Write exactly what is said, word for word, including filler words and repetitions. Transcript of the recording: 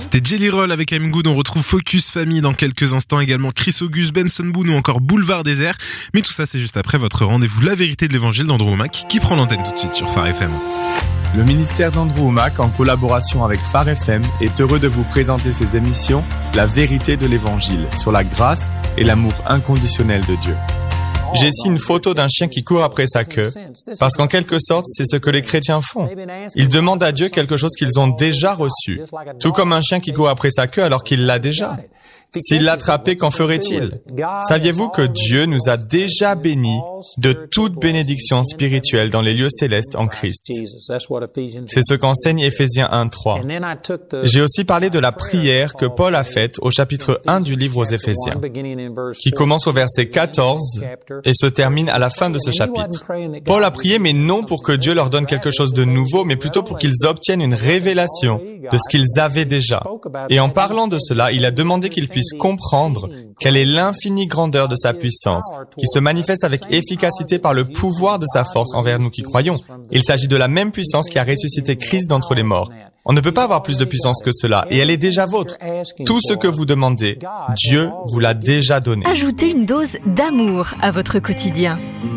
C'était Jelly Roll avec I'm Good. On retrouve Focus Family dans quelques instants, également Chris August, Benson Boone ou encore Boulevard Désert. Mais tout ça, c'est juste après votre rendez-vous La Vérité de l'Évangile d'Andrew Wommack qui prend l'antenne tout de suite sur Phare F M. Le ministère d'Andrew Wommack, en collaboration avec Phare F M, est heureux de vous présenter ses émissions La Vérité de l'Évangile sur la grâce et l'amour inconditionnel de Dieu. J'ai ici une photo d'un chien qui court après sa queue, parce qu'en quelque sorte, c'est ce que les chrétiens font. Ils demandent à Dieu quelque chose qu'ils ont déjà reçu, tout comme un chien qui court après sa queue alors qu'il l'a déjà. S'il l'attrapait, qu'en ferait-il? Saviez-vous que Dieu nous a déjà bénis de toute bénédiction spirituelle dans les lieux célestes en Christ? C'est ce qu'enseigne Éphésiens un trois. J'ai aussi parlé de la prière que Paul a faite au chapitre un du livre aux Éphésiens, qui commence au verset quatorze et se termine à la fin de ce chapitre. Paul a prié, mais non pour que Dieu leur donne quelque chose de nouveau, mais plutôt pour qu'ils obtiennent une révélation de ce qu'ils avaient déjà. Et en parlant de cela, il a demandé qu'ils puissent comprendre quelle est l'infinie grandeur de sa puissance, qui se manifeste avec efficacité par le pouvoir de sa force envers nous qui croyons. Il s'agit de la même puissance qui a ressuscité Christ d'entre les morts. On ne peut pas avoir plus de puissance que cela, et elle est déjà vôtre. Tout ce que vous demandez, Dieu vous l'a déjà donné. Ajoutez une dose d'amour à votre quotidien.